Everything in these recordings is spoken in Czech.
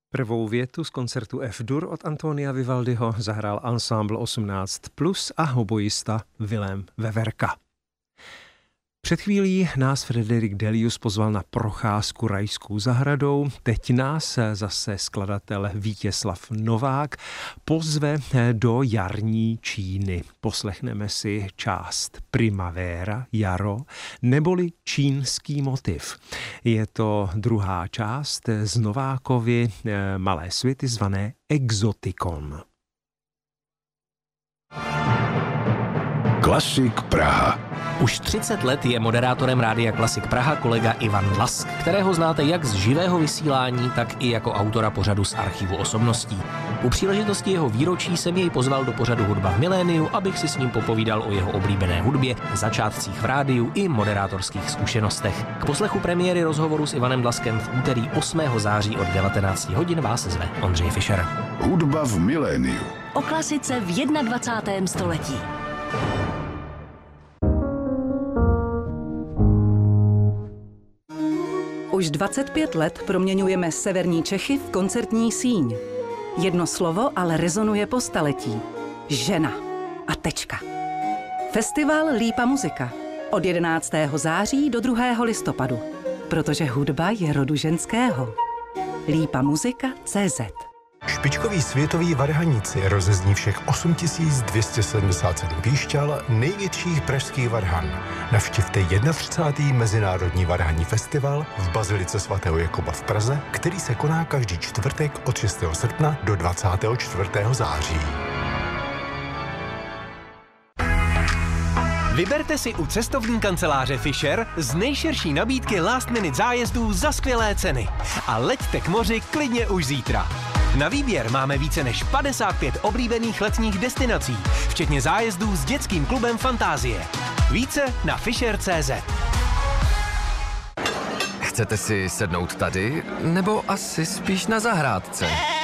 Prvou větu z koncertu F-dur od Antonia Vivaldiho zahrál ansámbl 18+ a hoboista Vilém Veverka. Před chvílí nás Frederik Delius pozval na procházku rajskou zahradou. Teď nás zase skladatel Vítězslav Novák pozve do jarní Číny. Poslechneme si část Primavera, jaro, neboli čínský motiv. Je to druhá část z Novákovy malé suity zvané Exotikon. Klasik Praha. Už 30 let je moderátorem Rádia Klasik Praha kolega Ivan Lask, kterého znáte jak z živého vysílání, tak i jako autora pořadu z archivu osobností. U příležitosti jeho výročí jsem jej pozval do pořadu Hudba v miléniu, abych si s ním popovídal o jeho oblíbené hudbě, začátcích v rádiu i moderátorských zkušenostech. K poslechu premiéry rozhovoru s Ivanem Laskem v úterý 8. září od 19 hodin vás zve Ondřej Fischer. Hudba v miléniu. O klasice v 21. století. Už 25 let proměňujeme severní Čechy v koncertní síň. Jedno slovo ale rezonuje po staletí. Žena. A tečka. Festival Lípa muzika. Od 11. září do 2. listopadu. Protože hudba je rodu ženského. lípamuzika.cz. Špičkoví světoví varhaníci rozezní všech 8277 píšťal největších pražských varhan. Navštivte 31. Mezinárodní varhanní festival v Bazilice svatého Jakuba v Praze, který se koná každý čtvrtek od 6. srpna do 24. září. Vyberte si u cestovní kanceláře Fischer z nejširší nabídky last minute zájezdů za skvělé ceny. A leďte k moři klidně už zítra. Na výběr máme více než 55 oblíbených letních destinací, včetně zájezdů s dětským klubem Fantázie. Více na Fischer.cz. Chcete si sednout tady, nebo asi spíš na zahrádce?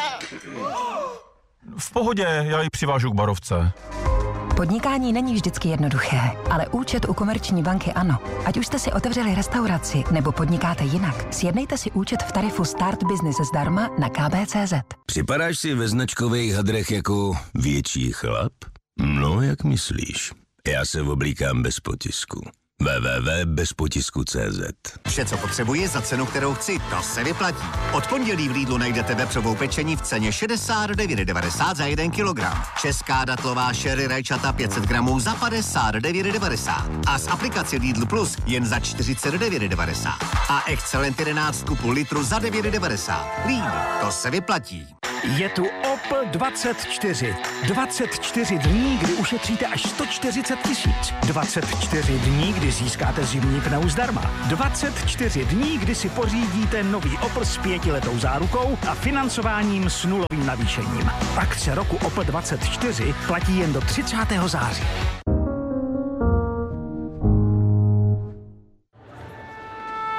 V pohodě, já ji přivážu k barovce. Podnikání není vždycky jednoduché, ale účet u Komerční banky ano. Ať už jste si otevřeli restauraci nebo podnikáte jinak, sjednejte si účet v tarifu Start Business zdarma na kb.cz. Připadáš si ve značkových hadrech jako větší chlap? No, jak myslíš? Já se oblíkám bez potisku. www.bezpotisku.cz. Vše, co potřebuji za cenu, kterou chci, to se vyplatí. Od pondělí v Lidlu najdete vepřovou pečení v ceně 69,90 za 1 kilogram. Česká datlová sherry rajčata 500 gramů za 59,90. A z aplikaci Lidl Plus jen za 49,90. A Excelent 11 kupu litru za 9,90. Lidl, to se vyplatí. Je tu Opel 24. 24 dní, kdy ušetříte až 140 000. 24 dní, kdy získáte zimní pneu zdarma. 24 dní, kdy si pořídíte nový Opel s 5letou zárukou a financováním s nulovým navýšením. Akce roku Opel 24 platí jen do 30. září.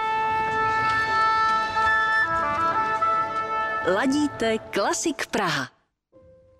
Ladíte Klasik Praha.